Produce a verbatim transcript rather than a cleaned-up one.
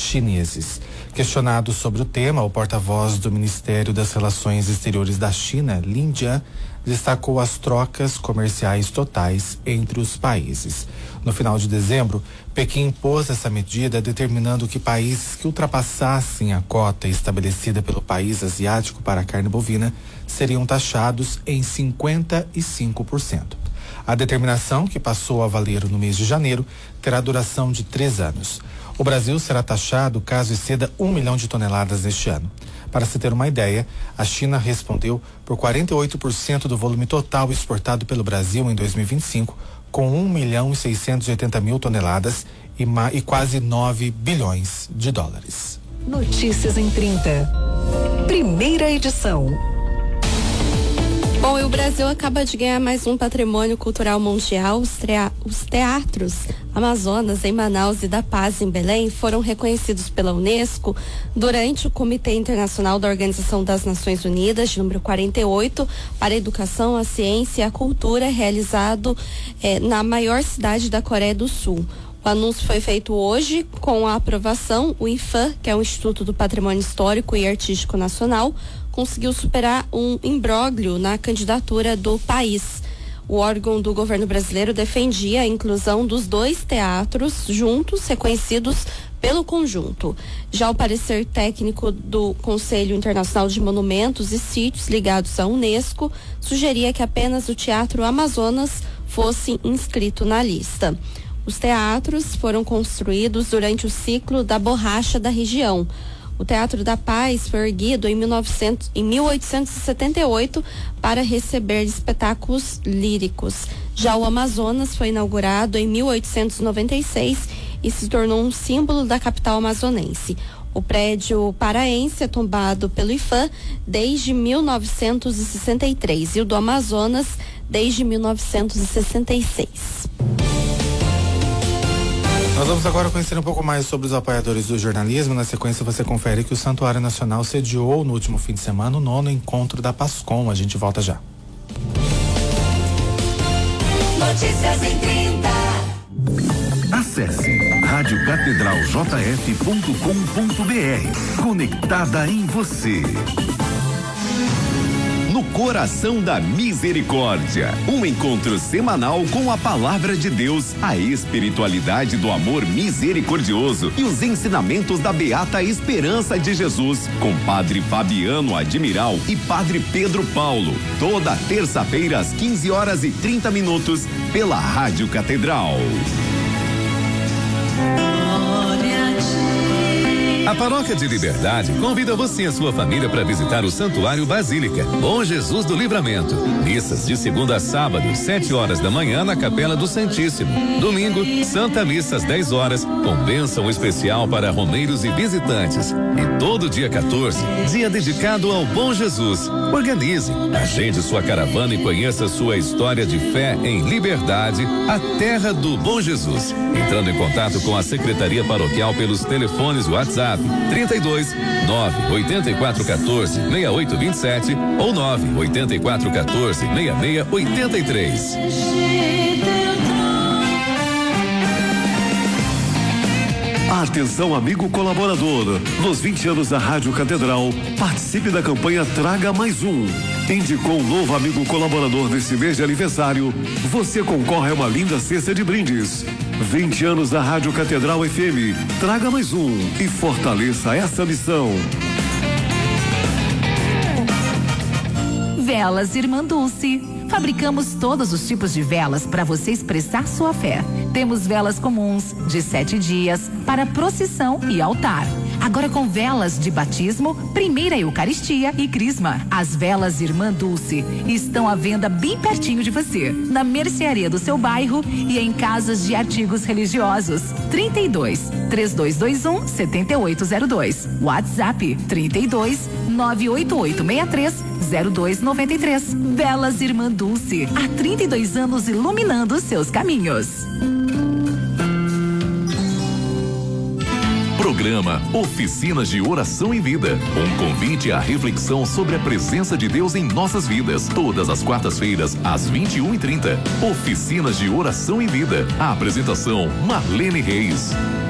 chineses. Questionado sobre o tema, o porta-voz do Ministério das Relações Exteriores da China, Lin Jian, destacou as trocas comerciais totais entre os países. No final de dezembro, Pequim impôs essa medida, determinando que países que ultrapassassem a cota estabelecida pelo país asiático para a carne bovina seriam taxados em cinquenta e cinco por cento. A determinação, que passou a valer no mês de janeiro, terá duração de três anos. O Brasil será taxado caso exceda um milhão de toneladas neste ano. Para se ter uma ideia, a China respondeu por quarenta e oito por cento do volume total exportado pelo Brasil em dois mil e vinte e cinco, com um milhão e seiscentos e oitenta mil toneladas e, ma- e quase nove bilhões de dólares. Notícias em trinta. Primeira edição. Bom, e o Brasil acaba de ganhar mais um patrimônio cultural mundial. Os, trea- os teatros Amazonas, em Manaus, e da Paz, em Belém, foram reconhecidos pela Unesco durante o Comitê Internacional da Organização das Nações Unidas, de número quarenta e oito, para a Educação, a Ciência e a Cultura, realizado eh, na maior cidade da Coreia do Sul. O anúncio foi feito hoje com a aprovação. O IPHAN, que é o Instituto do Patrimônio Histórico e Artístico Nacional, conseguiu superar um imbróglio na candidatura do país. O órgão do governo brasileiro defendia a inclusão dos dois teatros juntos, reconhecidos pelo conjunto. Já o parecer técnico do Conselho Internacional de Monumentos e Sítios ligados à Unesco sugeria que apenas o Teatro Amazonas fosse inscrito na lista. Os teatros foram construídos durante o ciclo da borracha da região. O Teatro da Paz foi erguido em, mil e novecentos, em mil oitocentos e setenta e oito para receber espetáculos líricos. Já o Amazonas foi inaugurado em mil oitocentos e noventa e seis e se tornou um símbolo da capital amazonense. O prédio paraense é tombado pelo IPHAN desde mil novecentos e sessenta e três e o do Amazonas desde mil novecentos e sessenta e seis. Nós vamos agora conhecer um pouco mais sobre os apoiadores do jornalismo. Na sequência, você confere que o Santuário Nacional sediou no último fim de semana o nono encontro da PASCOM. A gente volta já. Notícias em trinta. Acesse rádio catedral j f ponto com ponto b r. Conectada em você. No coração da misericórdia, um encontro semanal com a palavra de Deus, a espiritualidade do amor misericordioso e os ensinamentos da beata esperança de Jesus, com Padre Fabiano Admiral e Padre Pedro Paulo, toda terça-feira às quinze horas e trinta minutos, pela Rádio Catedral. A Paróquia de Liberdade convida você e a sua família para visitar o Santuário Basílica Bom Jesus do Livramento. Missas de segunda a sábado, sete horas da manhã, na Capela do Santíssimo. Domingo, Santa Missa às dez horas, com bênção especial para romeiros e visitantes. E todo dia quatorze, dia dedicado ao Bom Jesus. Organize, agende sua caravana e conheça sua história de fé em Liberdade, a terra do Bom Jesus. Entrando em contato com a Secretaria Paroquial pelos telefones WhatsApp trinta e dois, nove oito quatro um quatro, seis oito dois sete ou nove oito quatro um quatro, seis seis oito três. Atenção, amigo colaborador. Nos vinte anos da Rádio Catedral, participe da campanha Traga Mais Um. Indicou um novo amigo colaborador nesse mês de aniversário, você concorre a uma linda cesta de brindes. vinte anos da Rádio Catedral F M. Traga mais um e fortaleça essa missão. Velas Irmã Dulce. Fabricamos todos os tipos de velas para você expressar sua fé. Temos velas comuns, de sete dias, para procissão e altar. Agora com velas de batismo, primeira Eucaristia e Crisma. As velas Irmã Dulce estão à venda bem pertinho de você, na mercearia do seu bairro e em casas de artigos religiosos. trinta e dois, três dois dois um, sete oito zero dois. WhatsApp trinta e dois, nove oito oito seis três, zero dois nove três. Velas Irmã Dulce, há trinta e dois anos iluminando seus caminhos. Programa Oficinas de Oração e Vida. Um convite à reflexão sobre a presença de Deus em nossas vidas. Todas as quartas-feiras, às vinte e uma e trinta. Oficinas de Oração e Vida. A apresentação, Marlene Reis.